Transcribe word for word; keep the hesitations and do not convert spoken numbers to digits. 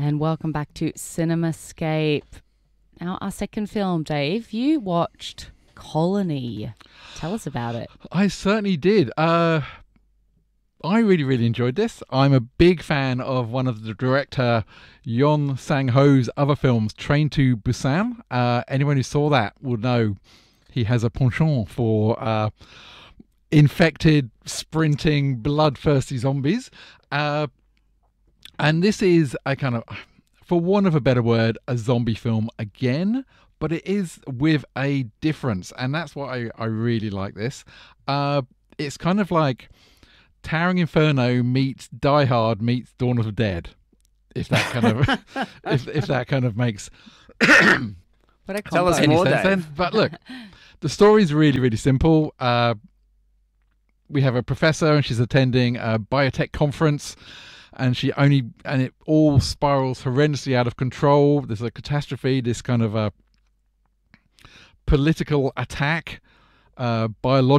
And welcome back to CinemaScape. Now, our second film, Dave, you watched Colony. Tell us about it. I certainly did. Uh, I really, really enjoyed this. I'm a big fan of one of the director Yeon Sang-ho's other films, Train to Busan. Uh, anyone who saw that would know he has a penchant for uh, infected, sprinting, bloodthirsty zombies. Uh, and this is a kind of, for want of a better word, a zombie film again, but it is with a difference. And that's why I, I really like this. Uh, it's kind of like Towering Inferno meets Die Hard meets Dawn of the Dead. If that kind of, if, if that kind of makes What a Tell us combo. more, sense Dave. then. But look, the story's really, really simple. Uh, we have a professor and she's attending a biotech conference, and she only and it all spirals horrendously out of control. There's a catastrophe, this kind of a political attack, uh, biological